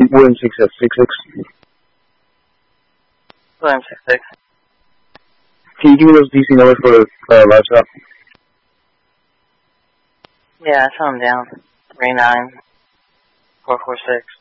William 66. William 66. Can you give me those DC numbers for livestock? Yeah, I saw him down. 39446.